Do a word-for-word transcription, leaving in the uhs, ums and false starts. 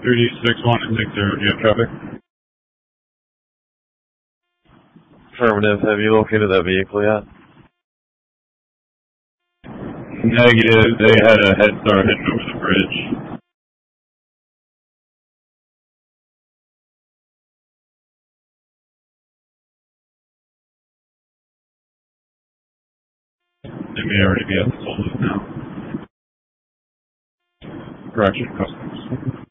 three D six one and six zero, do you have traffic? Affirmative. Have you located that vehicle yet? Negative. They had a head start heading over the bridge. They may already be at the toll booth now. Correction, customs.